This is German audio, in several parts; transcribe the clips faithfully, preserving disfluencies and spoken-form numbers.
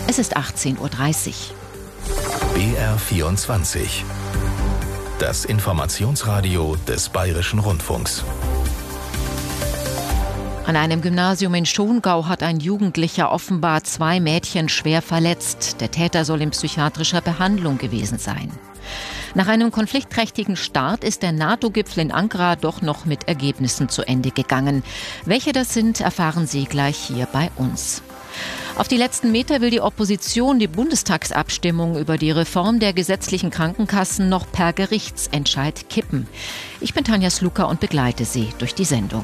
Es ist achtzehn Uhr dreißig. B R vierundzwanzig. Das Informationsradio des Bayerischen Rundfunks. An einem Gymnasium in Schongau hat ein Jugendlicher offenbar zwei Mädchen schwer verletzt. Der Täter soll in psychiatrischer Behandlung gewesen sein. Nach einem konfliktträchtigen Start ist der NATO-Gipfel in Ankara doch noch mit Ergebnissen zu Ende gegangen. Welche das sind, erfahren Sie gleich hier bei uns. Auf die letzten Meter will die Opposition die Bundestagsabstimmung über die Reform der gesetzlichen Krankenkassen noch per Gerichtsentscheid kippen. Ich bin Tanja Sluka und begleite Sie durch die Sendung.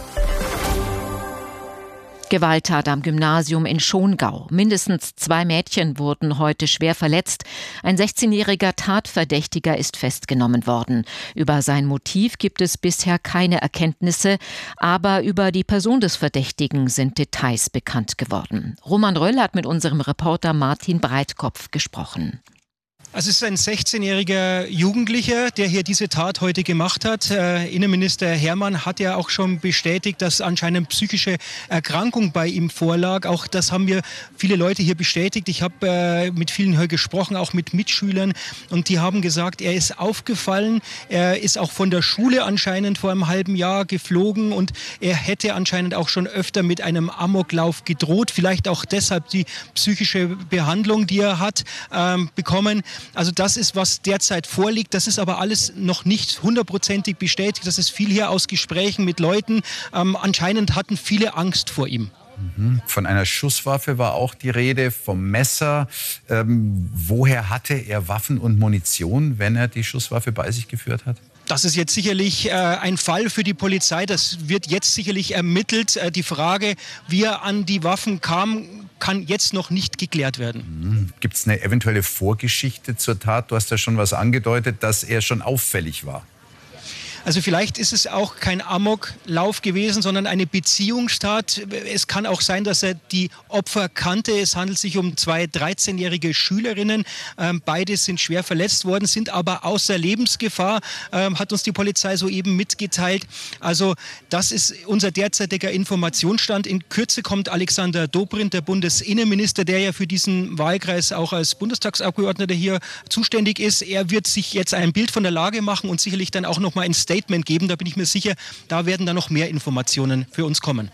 Gewalttat am Gymnasium in Schongau. Mindestens zwei Mädchen wurden heute schwer verletzt. Ein sechzehnjähriger Tatverdächtiger ist festgenommen worden. Über sein Motiv gibt es bisher keine Erkenntnisse, aber über die Person des Verdächtigen sind Details bekannt geworden. Roman Röll hat mit unserem Reporter Martin Breitkopf gesprochen. Also es ist ein sechzehnjähriger Jugendlicher, der hier diese Tat heute gemacht hat. Äh, Innenminister Hermann hat ja auch schon bestätigt, dass anscheinend psychische Erkrankung bei ihm vorlag. Auch das haben mir viele Leute hier bestätigt. Ich habe äh, mit vielen hier gesprochen, auch mit Mitschülern. Und die haben gesagt, er ist aufgefallen. Er ist auch von der Schule anscheinend vor einem halben Jahr geflogen. Und er hätte anscheinend auch schon öfter mit einem Amoklauf gedroht. Vielleicht auch deshalb die psychische Behandlung, die er hat, ähm, bekommen. Also das ist, was derzeit vorliegt. Das ist aber alles noch nicht hundertprozentig bestätigt. Das ist viel hier aus Gesprächen mit Leuten. Ähm, anscheinend hatten viele Angst vor ihm. Von einer Schusswaffe war auch die Rede, vom Messer. Ähm, woher hatte er Waffen und Munition, wenn er die Schusswaffe bei sich geführt hat? Das ist jetzt sicherlich äh, ein Fall für die Polizei. Das wird jetzt sicherlich ermittelt. Äh, die Frage, wie er an die Waffen kam, kann jetzt noch nicht geklärt werden. Gibt es eine eventuelle Vorgeschichte zur Tat? Du hast ja schon was angedeutet, dass er schon auffällig war. Also vielleicht ist es auch kein Amoklauf gewesen, sondern eine Beziehungstat. Es kann auch sein, dass er die Opfer kannte. Es handelt sich um zwei dreizehnjährige Schülerinnen. Ähm, beide sind schwer verletzt worden, sind aber außer Lebensgefahr, ähm, hat uns die Polizei soeben mitgeteilt. Also das ist unser derzeitiger Informationsstand. In Kürze kommt Alexander Dobrindt, der Bundesinnenminister, der ja für diesen Wahlkreis auch als Bundestagsabgeordneter hier zuständig ist. Er wird sich jetzt ein Bild von der Lage machen und sicherlich dann auch noch mal ein Statement geben, da bin ich mir sicher, da werden dann noch mehr Informationen für uns kommen.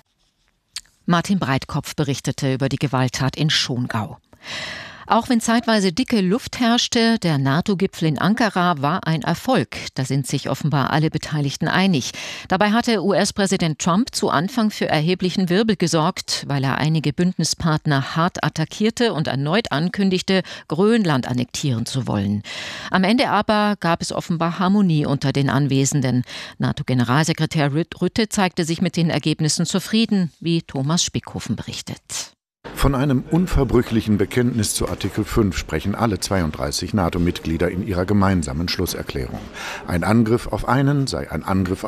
Martin Breitkopf berichtete über die Gewalttat in Schongau. Auch wenn zeitweise dicke Luft herrschte, der NATO-Gipfel in Ankara war ein Erfolg. Da sind sich offenbar alle Beteiligten einig. Dabei hatte U S-Präsident Trump zu Anfang für erheblichen Wirbel gesorgt, weil er einige Bündnispartner hart attackierte und erneut ankündigte, Grönland annektieren zu wollen. Am Ende aber gab es offenbar Harmonie unter den Anwesenden. NATO-Generalsekretär Rutte zeigte sich mit den Ergebnissen zufrieden, wie Thomas Spickhofen berichtet. Von einem unverbrüchlichen Bekenntnis zu Artikel fünf sprechen alle zweiunddreißig NATO-Mitglieder in ihrer gemeinsamen Schlusserklärung. Ein Angriff auf einen sei ein Angriff